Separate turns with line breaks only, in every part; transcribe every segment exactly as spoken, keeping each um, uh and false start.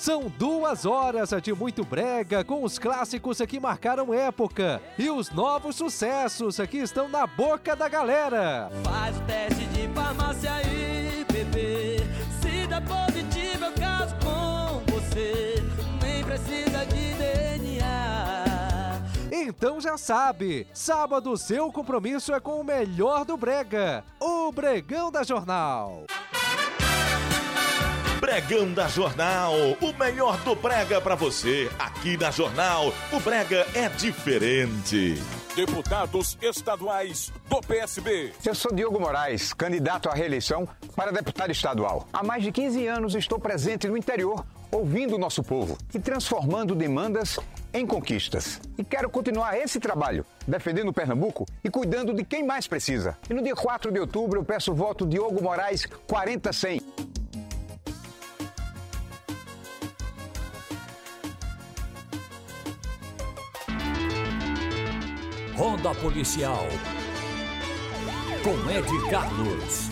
São duas horas de muito brega com os clássicos que marcaram época e os novos sucessos que estão na boca da galera.
Faz o teste de farmácia aí, bebê. Se dá positivo eu caso com você. Nem precisa de D N A.
Então já sabe, sábado seu compromisso é com o melhor do brega, o Bregão da Jornal.
Bregão da Jornal, o melhor do brega pra você. Aqui na Jornal, o brega é diferente.
Deputados estaduais do P S B.
Eu sou Diogo Moraes, candidato à reeleição para deputado estadual. Há mais de quinze anos estou presente no interior, ouvindo o nosso povo e transformando demandas em conquistas. E quero continuar esse trabalho, defendendo Pernambuco e cuidando de quem mais precisa. E no dia quatro de outubro eu peço o voto Diogo Moraes quarenta cem.
Ronda Policial, com Ed Carlos.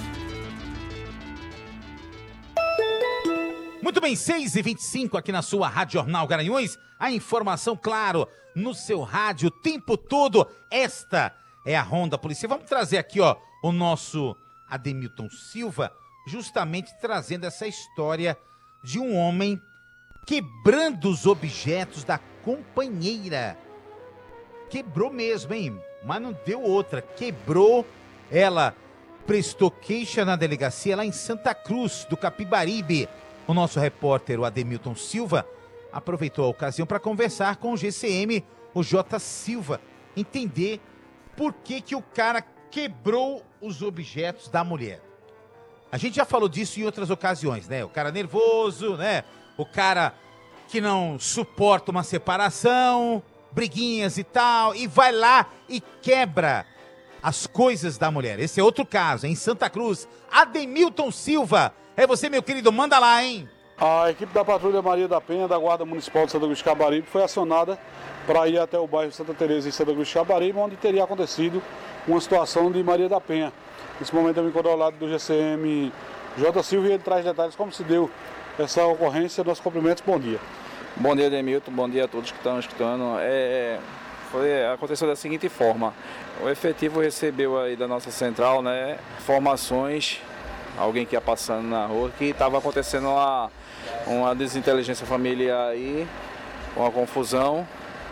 Muito bem, seis e vinte e cinco aqui na sua Rádio Jornal Garanhuns. A informação, claro, no seu rádio o tempo todo. Esta é a Ronda Policial. Vamos trazer aqui, ó, o nosso Ademilton Silva, justamente trazendo essa história de um homem quebrando os objetos da companheira. Quebrou mesmo, hein? Mas não deu outra. Quebrou. Ela prestou queixa na delegacia lá em Santa Cruz do Capibaribe. O nosso repórter, o Ademilton Silva, aproveitou a ocasião para conversar com o G C M, o J. Silva, entender por que que o cara quebrou os objetos da mulher. A gente já falou disso em outras ocasiões, né? O cara nervoso, né? O cara que não suporta uma separação, briguinhas e tal, e vai lá e quebra as coisas da mulher. Esse é outro caso, em Santa Cruz. Ademilton Silva, é você, meu querido, manda lá, hein?
A equipe da Patrulha Maria da Penha, da Guarda Municipal de Santa Cruz de Capibaribe, foi acionada para ir até o bairro Santa Teresa em Santa Cruz de Capibaribe, onde teria acontecido uma situação de Maria da Penha. Nesse momento eu me encontro ao lado do G C M J. Silva e ele traz detalhes como se deu essa ocorrência. Nossos cumprimentos, bom dia.
Bom dia, Ademilton, bom dia a todos que estão escutando. É, foi, aconteceu da seguinte forma: o efetivo recebeu aí da nossa central, né, informações, alguém que ia passando na rua, que estava acontecendo uma, uma desinteligência familiar aí, uma confusão,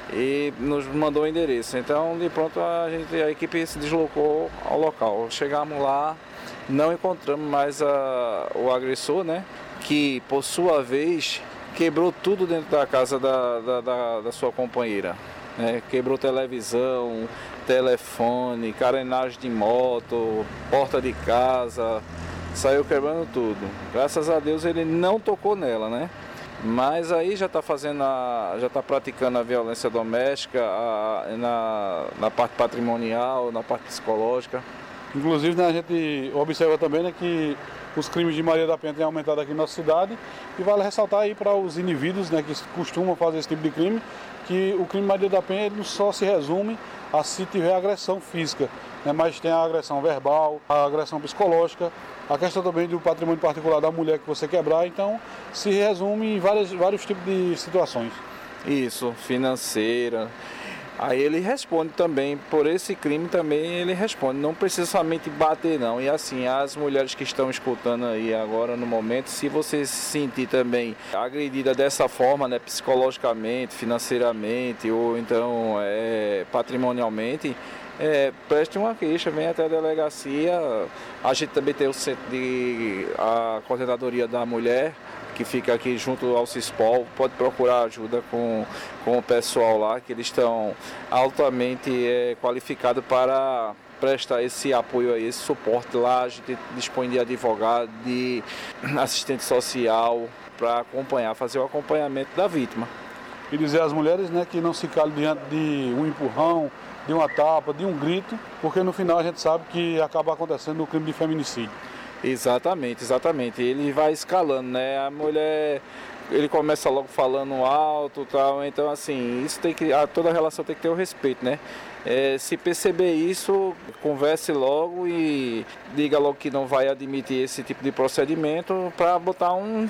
e nos mandou o endereço. Então, de pronto, a, gente, a equipe se deslocou ao local. Chegamos lá, não encontramos mais a, o agressor, né, que, por sua vez, quebrou tudo dentro da casa da, da, da, da sua companheira. Né? Quebrou televisão, telefone, carenagem de moto, porta de casa, saiu quebrando tudo. Graças a Deus ele não tocou nela, né? Mas aí já está fazendo, a, já está praticando a violência doméstica, a, na, na parte patrimonial, na parte psicológica.
Inclusive, né, a gente observa também, né, que os crimes de Maria da Penha têm aumentado aqui na nossa cidade, e vale ressaltar aí para os indivíduos, né, que costumam fazer esse tipo de crime, que o crime de Maria da Penha ele só se resume a se tiver agressão física, né, mas tem a agressão verbal, a agressão psicológica, a questão também do patrimônio particular da mulher que você quebrar, então se resume em vários, vários tipos de situações.
Isso, financeira. Aí ele responde também, por esse crime também ele responde, não precisa somente bater não. E assim, as mulheres que estão escutando aí agora no momento, se você se sentir também agredida dessa forma, né, psicologicamente, financeiramente ou então é, patrimonialmente, é, preste uma queixa, venha até a delegacia. A gente também tem o centro de a coordenadoria da mulher, que fica aqui junto ao CISPOL, pode procurar ajuda com, com o pessoal lá, que eles estão altamente é, qualificados para prestar esse apoio, esse suporte lá. A gente dispõe de advogado, de assistente social, para acompanhar, fazer o acompanhamento da vítima.
E dizer às mulheres, né, que não se calem diante de um empurrão, de uma tapa, de um grito, porque no final a gente sabe que acaba acontecendo o crime de feminicídio.
Exatamente, exatamente. Ele vai escalando, né? A mulher, ele começa logo falando alto, tal. Então, assim, isso tem que, a, toda a relação tem que ter o respeito, né? É, se perceber isso, converse logo e diga logo que não vai admitir esse tipo de procedimento para botar um